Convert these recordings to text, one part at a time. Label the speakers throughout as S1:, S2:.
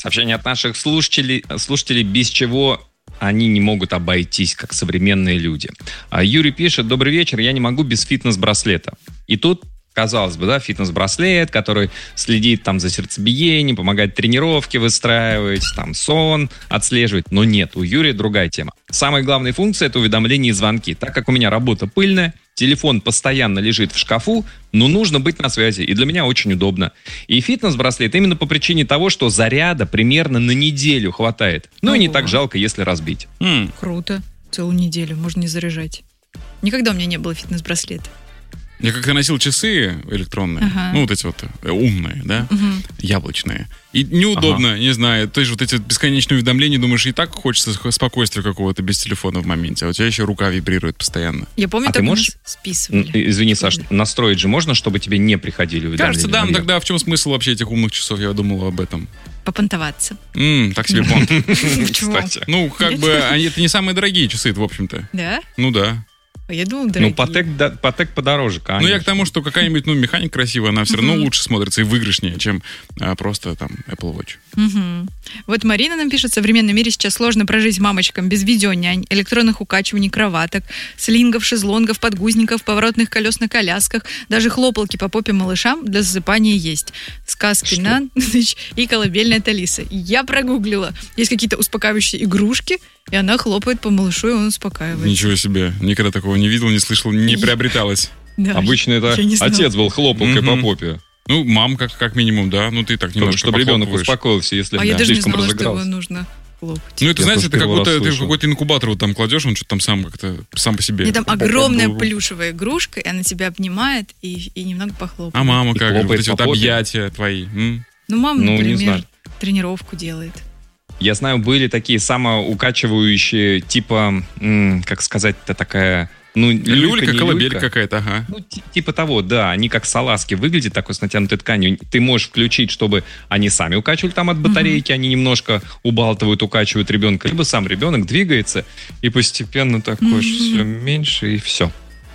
S1: Сообщение от наших слушателей, без чего они не могут обойтись, как современные люди. Юрий пишет: добрый вечер, я не могу без фитнес-браслета. И тут, казалось бы, да, фитнес-браслет, который следит там за сердцебиением, помогает тренировки выстраивать, там сон отслеживать. Но нет, у Юрия другая тема. Самая главная функция — это уведомления и звонки. Так как у меня работа пыльная, телефон постоянно лежит в шкафу, но нужно быть на связи. И для меня очень удобно. И фитнес-браслет именно по причине того, что заряда примерно на неделю хватает. Ну и не так жалко, если разбить.
S2: Круто. Целую неделю можно не заряжать. Никогда у меня не было фитнес-браслета.
S3: Я как-то носил часы электронные, ну вот эти вот умные, да, яблочные. И неудобно, не знаю, то есть вот эти бесконечные уведомления, думаешь, и так хочется спокойствия какого-то без телефона в моменте, а у тебя еще рука вибрирует постоянно.
S2: Я помню, так
S1: можешь
S2: списывали.
S1: Извини, Саш, настроить же можно, чтобы тебе не приходили уведомления?
S3: Кажется, да, но тогда в чем смысл вообще этих умных часов? Я думал об этом.
S2: Попонтоваться.
S3: Так себе понт.
S1: Кстати.
S3: Ну, как бы, это не самые дорогие часы, в общем-то.
S2: Да?
S3: Ну да.
S2: Я думал, дорогие.
S1: Ну, Патек подороже, конечно.
S3: Ну, я к тому, что какая-нибудь, механика красивая, она все равно лучше смотрится и выигрышнее, чем просто там Apple Watch.
S2: Вот Марина нам пишет: в современном мире сейчас сложно прожить мамочкам без видеонянь, электронных укачиваний кроваток, слингов, шезлонгов, подгузников, поворотных колес на колясках, даже хлопалки по попе малышам для засыпания есть. Сказки на ночь и колыбельная от Алисы. Я прогуглила. Есть какие-то успокаивающие игрушки, и она хлопает по малышу, и он успокаивается.
S3: Ничего себе. Никогда такого не видел, не слышал, не приобреталось.
S2: Да,
S1: обычно это отец был хлопалкой по попе.
S3: Ну, мам как минимум, да. Ну, ты так немножко
S1: чтобы ребенок успокоился, если
S2: я даже не
S1: слишком
S2: знала,
S1: разыгрался.
S2: что его нужно хлопать.
S3: Ну, это, знаешь, это как будто ты в какой-то инкубатор вот там кладешь, он что-то там сам по себе.
S2: И там огромная плюшевая игрушка, и она тебя обнимает и немного похлопает.
S3: А мама как? Вот эти вот
S1: по попе.
S3: объятия твои.
S2: Ну, мама, например, тренировку делает.
S1: Я знаю, были такие самоукачивающие, типа, как сказать-то, такая... Ну,
S3: люлька, колыбелька какая-то, ага.
S1: Ну, типа того, да. Они как салазки выглядят, такой с натянутой тканью. Ты можешь включить, чтобы они сами укачивали там от батарейки, они немножко убалтывают, укачивают ребенка. Либо сам ребенок двигается, и постепенно такое все меньше, и все.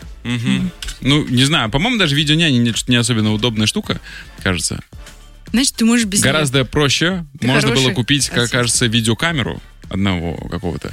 S3: Ну, не знаю, по-моему, даже видеоняня не особенно удобная штука, кажется.
S2: Значит, ты можешь без
S3: гораздо проще. Можно было купить, как кажется, видеокамеру одного какого-то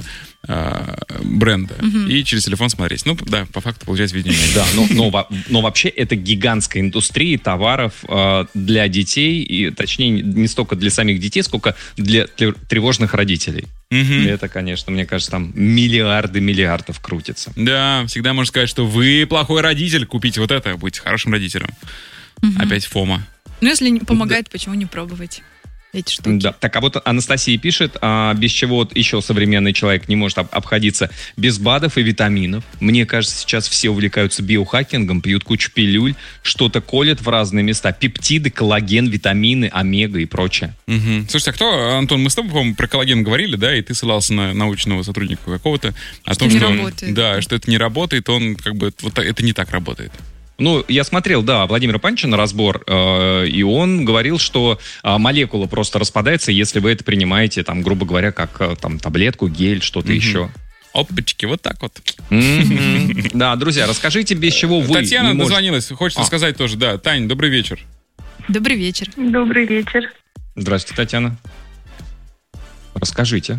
S3: бренда и через телефон смотреть. Ну, да, по факту получается видеоняня.
S1: Да, но вообще это гигантская индустрия товаров для детей, и, точнее, не столько для самих детей, сколько для тревожных родителей. Это, конечно, мне кажется, там миллиардов крутится.
S3: Да, всегда можно сказать, что вы плохой родитель, купите вот это, будьте хорошим родителем. Опять Фома.
S2: Ну, если не помогает, почему не пробовать эти штуки?
S1: Да. Так, а вот Анастасия пишет, без чего вот еще современный человек не может обходиться: без БАДов и витаминов. Мне кажется, сейчас все увлекаются биохакингом, пьют кучу пилюль, что-то колят в разные места. Пептиды, коллаген, витамины, омега и прочее.
S3: Слушайте, а кто, Антон, мы с тобой, по-моему, про коллаген говорили, да, и ты ссылался на научного сотрудника какого-то, о том, что
S2: работает.
S3: Да, что это не работает, он как бы, вот это не так работает.
S1: Ну, я смотрел, да, Владимира Панчина разбор, и он говорил, что молекула просто распадается, если вы это принимаете, там, грубо говоря, как там таблетку, гель, что-то еще.
S3: Опачки, вот так вот.
S1: Да, друзья, расскажите, без чего вы...
S3: Татьяна дозвонилась, хочется сказать тоже, да. Тань, добрый вечер.
S2: Добрый вечер.
S4: Добрый вечер.
S1: Здравствуйте, Татьяна. Расскажите.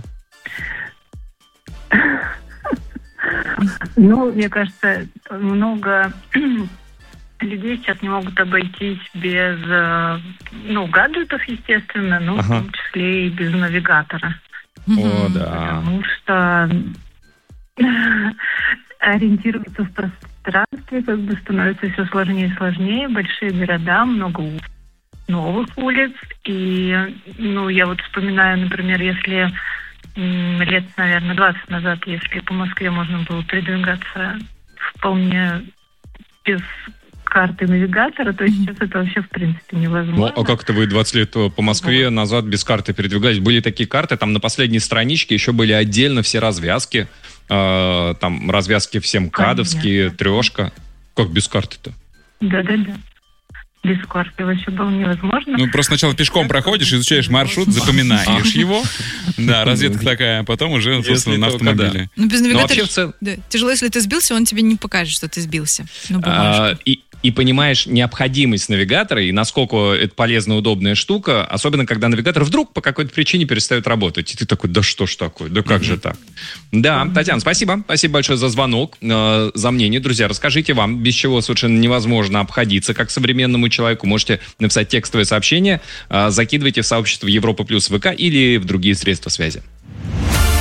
S4: Ну, мне кажется, много людей сейчас не могут обойтись без, гаджетов, естественно, но в том числе и без навигатора.
S1: О, да.
S4: Потому что ориентироваться в пространстве как бы становится все сложнее и сложнее. Большие города, много новых улиц. И, я вот вспоминаю, например, если лет, наверное, 20 назад, если по Москве можно было передвигаться вполне без карты навигатора, то сейчас это вообще в принципе невозможно.
S1: Ну, а как-то вы 20 лет по Москве назад без карты передвигались? Были такие карты, там на последней страничке еще были отдельно все развязки, там развязки все МКАДовские, трешка. Как без карты-то?
S4: Да-да-да. Без карты вообще было невозможно.
S3: Ну, просто сначала пешком проходишь, изучаешь маршрут, запоминаешь его. Да, разведка такая, а потом уже, собственно, на автомобиле.
S2: Ну, без навигатора тяжело, если ты сбился, он тебе не покажет, что ты сбился.
S1: и понимаешь необходимость навигатора и насколько это полезная, удобная штука, особенно когда навигатор вдруг по какой-то причине перестает работать. И ты такой, да что ж такое, да как же так? Да, Татьяна, спасибо. Спасибо большое за звонок, за мнение. Друзья, расскажите вам, без чего совершенно невозможно обходиться как современному человеку. Можете написать текстовое сообщение, закидывайте в сообщество Европа Плюс ВК или в другие средства связи.